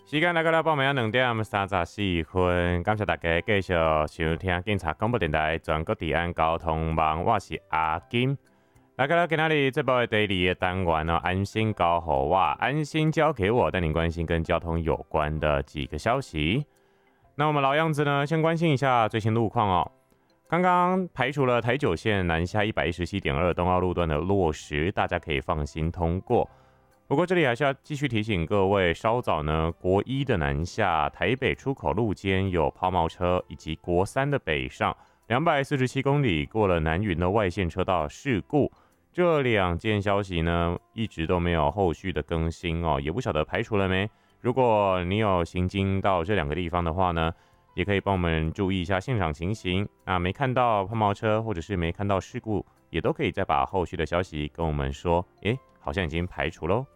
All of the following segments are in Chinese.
时间来到了报名2:34分，感谢大家继续收听警察广播电台全国治安交通网，我是阿金。来到了今天的这部第2个单元哦，安心交给我，安心交给我，带您关心跟交通有关的几个消息。那我们老样子呢，先关心一下最新路况哦。刚刚排除了台九线南下117.2东澳路段的落实，大家可以放心通过。不过这里还是要继续提醒各位，稍早呢，国一的南下台北出口路间有抛锚车，以及国三的北上247公里过了南云的外线车道事故，这2件消息呢一直都没有后续的更新哦，也不晓得排除了没。如果你有行经到这2个地方的话呢，也可以帮我们注意一下现场情形。那没看到抛锚车或者是没看到事故，也都可以再把后续的消息跟我们说，好像已经排除咯。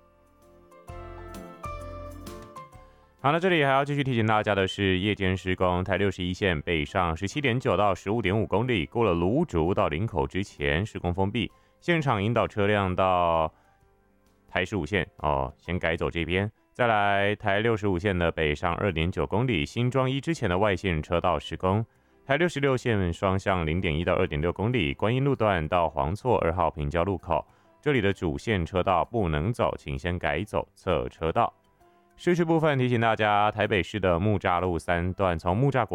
好，那这里还要继续提醒大家的是，夜间施工，台61线北上17.9到15.5公里，过了芦竹到林口之前施工封闭，现场引导车辆到台15线哦，先改走这边。再来台65线的北上2.9公里，新庄一之前的外线车道施工。台66线双向0.1到2.6公里，观音路段到黄厝2号平交路口，这里的主线车道不能走，请先改走侧车道。市区部分提醒大家，台北市的木栅路3段从木栅国